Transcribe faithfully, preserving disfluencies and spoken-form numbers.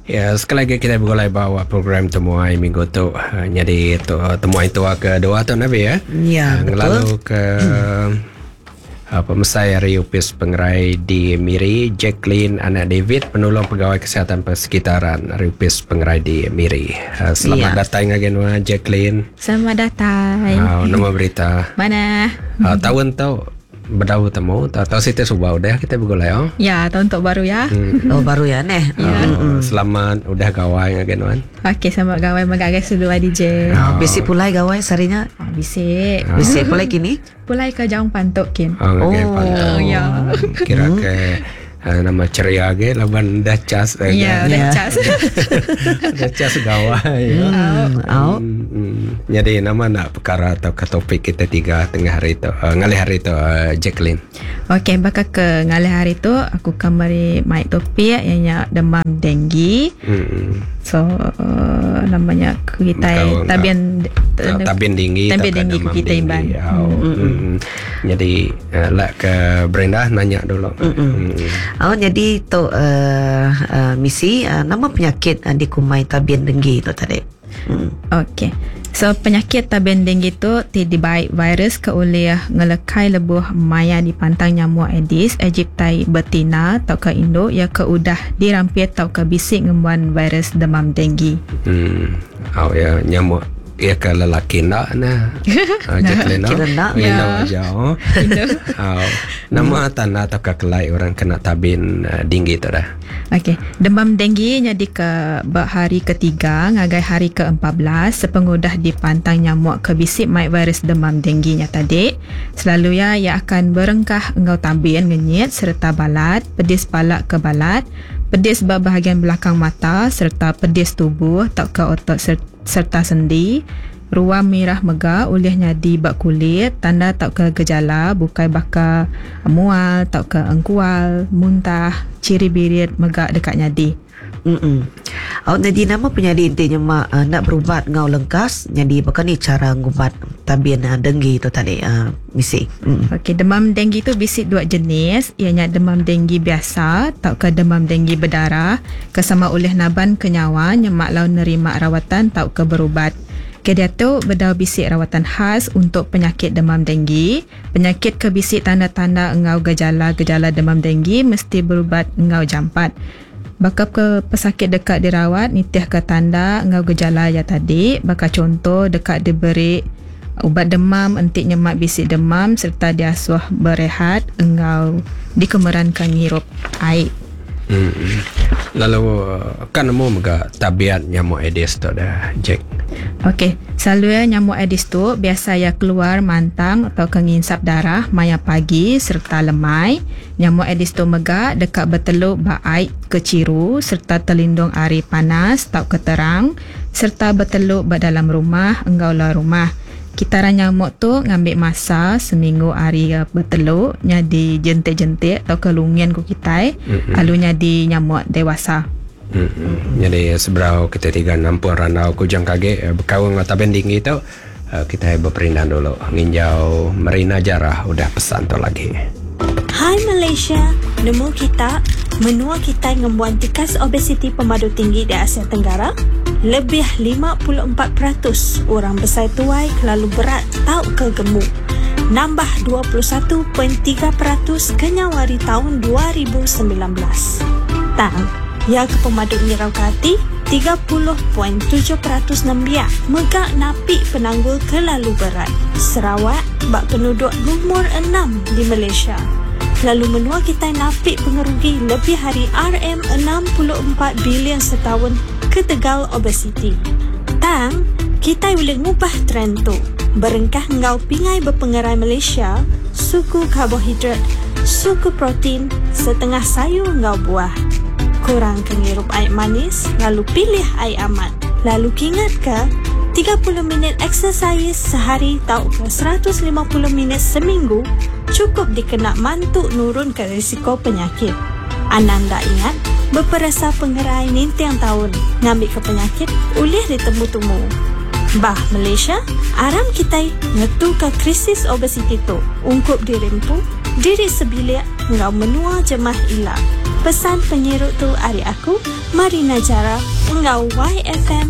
Ya, sekali lagi kita boleh bawa program temuai minggu tu. Uh, jadi tu, uh, temuai tu kedua tu Nabi ya. Ya, uh, betul. Lalu ke hmm. uh, Pemesai Riupis Pengerai di Miri, Jacqueline anak David, penolong pegawai kesihatan persekitaran Riupis Pengerai di Miri. Uh, selamat ya. datang again wa Jacqueline. Selamat datang. Uh, nama berita. Mana? Uh, tahun tu berdau temu tahu kita subau dah kita begulai oh. Ya, tahun tu baru ya. Hmm. Oh baru ya neh. Ya. Oh, selamat udah gawai again wan. Okey, selamat gawai magagai sulu D J. Oh, bisik pulai gawai sarinya. Oh, bisik. Oh. Bisik pulai kini. Pulai ke jauh pantok kin. Oh, oh. oh ya. Kira ke uh, nama ceria ge laban dah cas. Ya, dah cas. Dah cas gawai. Hmm. Oh. Hmm. Jadi nama nak perkara atau ke topik kita tiga tengah hari tu uh, ngalih hari tu uh, Jacqueline. Okey, bakal ke ngalih hari tu aku kamari mai topik yang demam denggi. Hmm. So uh, namanya kita tabian uh, tabian tinggi tabian tinggi kita imban. Oh, mm. Mm. Jadi uh, lah ke Brenda nanya dulu. Mm. Oh jadi tu uh, uh, misi uh, nama penyakit uh, di kumai tabian denggi tu tadi. Mm. Okey. So penyakit tabian denggi tu dibaik virus ke oleh ngelekai lebuh maya di pantang nyamuk Aedes aegypti betina atau ke Indo ya ke udah dirampir atau ke bisik ngembuan virus demam denggi. Hmm. Oh ya nyamuk ya ke lelaki nak nah. Jacqueline nak. Ya aja. Oh. Nama tanah atau ke kelai orang kena tabin uh, denggi tu dah. Okey, demam denggi jadi ke hari ketiga ngagai hari ke empat belas sepengudah di pantang nyamuk ke bisik mai virus demam dengginya tadi. Selalu ya ia akan berengkah engkau tabin ngenyit serta balat, pedis palak ke balat, pedis bahagian belakang mata serta pedis tubuh tak ke otot serta sendi. Ruam merah megah ulihnya di bak kulit, tanda tak ke gejala bukai bakal mual, tak ke engkual, muntah, ciri birit megah dekat nyadi. Mm. Oh, jadi nama penyadi intinya mak uh, nak berubat ngau lengkas, jadi bukan ni cara ngubat tabian uh, denggi tu tadi uh, misi. Mm. Okey, demam denggi tu bisik dua jenis, ianya demam denggi biasa, tak ke demam denggi berdarah, kesama oleh naban kenyawa nyemak lau nerima rawatan tak ke berubat. Kedia tu berdau bisik rawatan khas untuk penyakit demam denggi. Penyakit ke bisik tanda-tanda engau gejala-gejala demam denggi mesti berubat engau jampat. Bakal ke pesakit dekat dirawat nitih ke tanda engau gejala ya tadi. Bakal contoh dekat diberi ubat demam, entik nyemak bisik demam serta diasuh berehat engau dikemerankan ngirup air. Hmm. Lalu kan nemu mega tabiat nyamuk Aedes tu dah Jack. Okey, selalu ya nyamuk Aedes tu biasa ya keluar mantang atau kenginsap darah maya pagi serta lemai. Nyamuk Aedes tu mega dekat berteluk baik keciru serta terlindung ari panas tak keterang serta berteluk dalam rumah engau luar rumah. Kitaran nyamuk tu ngambil masa seminggu hari berteluk nyadi jentik-jentik atau kelungin ku kita mm-hmm. alunya di nyamuk dewasa. Mm-hmm. Jadi seberau kita tiga nampur ranau kujang kage berkawang atau bending itu kita berperindah dulu nginjau Marina Jarah udah pesan tu lagi. Hai Malaysia, nemu kita menua kita ngembuan tikas obesiti pemadu tinggi di Asia Tenggara. Lebih lima puluh empat peratus orang besar tuai kelalu berat tau ke gemuk. Nambah dua puluh satu perpuluhan tiga peratus kenyawari tahun dua ribu sembilan belas. Tang, ya ke pemadu nyirau kati tiga puluh perpuluhan tujuh peratus nambia megak napi penanggul kelalu berat. Sarawak bak penduduk nombor enam di Malaysia. Lalu menua kita napi pengerugi lebih hari R M enam puluh empat bilion setahun ke tegal obesiti. Tang, kita boleh ngubah trend tu. Berengkah ngau pingai berpengerai Malaysia, suku karbohidrat, suku protein, setengah sayur ngau buah. Kurang kengirup air manis, lalu pilih air amat. Lalu kingat ke, tiga puluh minit exercise sehari tau ke seratus lima puluh minit seminggu cukup dikena mantuk nurun ke risiko penyakit. Ananda ingat, beperasa pengerai nintang tahun ngambil ke penyakit ulih ditemu-temu. Bah Malaysia, aram kita ngetu ke krisis obesiti tu. Ungkup dirimpu, diri sebilik ngau menua jemah ilah. Pesan penyeruk tu ari aku, Marina Jara, ngau Y F M